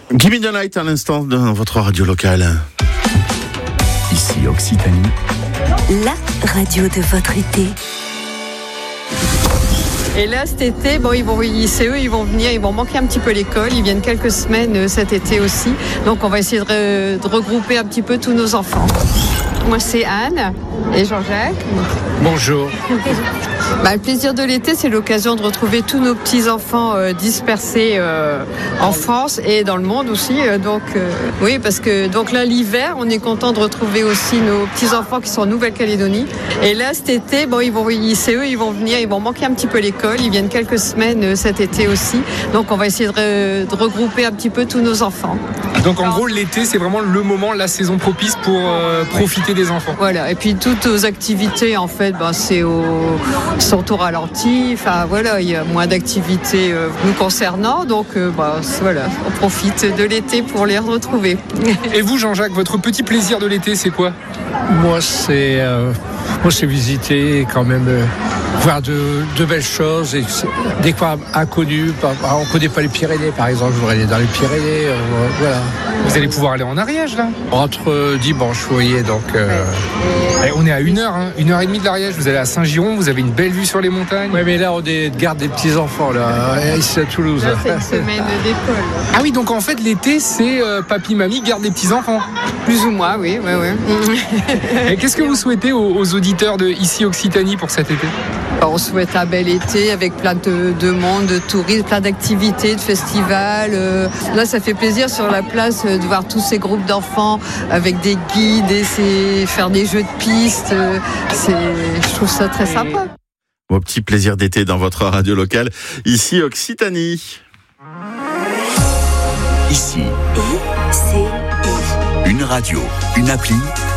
Give me the night à l'instant dans votre radio locale. Ici Occitanie. La radio de votre été. Et là, cet été, ils vont venir, ils vont manquer un petit peu l'école. Ils viennent quelques semaines cet été aussi. Donc, on va essayer de regrouper un petit peu tous nos enfants. Moi, c'est Anne et Jean-Jacques. Bonjour. Le plaisir de l'été, c'est l'occasion de retrouver tous nos petits-enfants dispersés en France et dans le monde aussi. Oui, parce que là, l'hiver, on est content de retrouver aussi nos petits-enfants qui sont en Nouvelle-Calédonie. Et là, cet été, ils vont venir, ils vont manquer un petit peu l'école. Ils viennent quelques semaines cet été aussi. Donc, on va essayer de regrouper un petit peu tous nos enfants. Donc, en gros, l'été, c'est vraiment le moment, la saison propice pour profiter des enfants. Voilà. Et puis, toutes nos activités, en fait, sont au ralenti. Il y a moins d'activités nous concernant. Donc, on profite de l'été pour les retrouver. Et vous, Jean-Jacques, votre petit plaisir de l'été, c'est quoi ? Moi, c'est visiter quand même, voir de belles choses et des coins inconnus. On ne connaît pas les Pyrénées, par exemple. Je voudrais aller dans les Pyrénées. Voilà. Vous allez pouvoir aller en Ariège, là ? Entre dimanche, vous voyez, donc... On est à 1h30 de l'Ariège. Vous allez à Saint-Giron, vous avez une belle vue sur les montagnes. Oui, mais là, on garde des petits-enfants, là, ici à Toulouse. Là, c'est une semaine d'école. Ah oui, donc en fait, l'été, c'est papy-mamie garde des petits-enfants. Plus ou moins, oui. Et qu'est-ce que vous souhaitez aux auditeurs de Ici Occitanie pour cet été ? On souhaite un bel été avec plein de monde, de touristes, plein d'activités, de festivals. Là, ça fait plaisir sur la place de voir tous ces groupes d'enfants avec des guides et faire des jeux de piste. Je trouve ça très sympa. Vos petits plaisirs d'été dans votre radio locale, ici Occitanie. Ici. Une radio, une appli,